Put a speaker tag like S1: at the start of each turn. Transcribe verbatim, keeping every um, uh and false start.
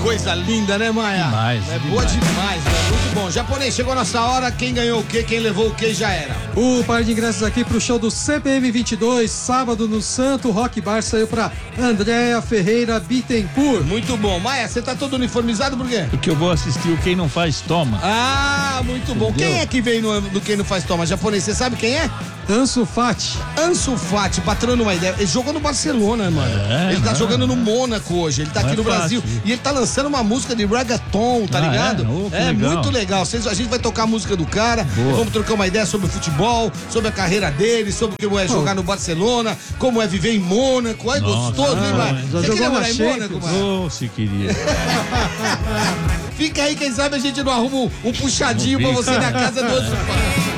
S1: coisa linda, né, Maia?
S2: Demais,
S1: É
S2: demais.
S1: boa demais, né? Muito bom. Japonês, chegou a nossa hora. Quem ganhou o quê? Quem levou o quê já era.
S3: O par de ingressos aqui pro show do C P M vinte e dois, sábado no Santo Rock Bar, saiu pra Andréa Ferreira Bittencourt.
S1: Muito bom. Maia, você tá todo uniformizado por quê?
S2: Porque eu vou assistir o Quem Não Faz Toma.
S1: Ah, muito bom.
S2: Entendeu?
S1: Quem é que veio no, do Quem Não Faz Toma? Japonês, você sabe quem é?
S3: Ansu Fati.
S1: Ansu Fati, patrão uma ideia. Ele jogou no Barcelona, mano.
S2: É,
S1: ele tá
S2: é.
S1: jogando no Mônaco hoje. Ele tá
S2: Não
S1: aqui
S2: é
S1: no Brasil.
S2: fácil.
S1: E ele tá lançando uma música de reggaeton, tá
S2: Ah,
S1: ligado?
S2: é? Oh, que
S1: é
S2: legal.
S1: muito legal. Vocês- A gente vai tocar a música do cara.
S2: Boa.
S1: Vamos trocar uma ideia sobre o futebol, sobre a carreira dele, sobre como é jogar no Barcelona, como é viver em Mônaco. Ai,
S2: Nossa,
S1: gostoso, hein,
S2: ah,
S1: vai?
S3: já
S1: Você
S3: jogou
S1: queria
S3: na
S1: morar em
S3: Champions?
S1: Mônaco, mano?
S2: Ô, se queria.
S1: Fica aí, quem sabe a gente não arruma um, um puxadinho pra
S2: Vamos ver.
S1: você na casa do Ansu Fati.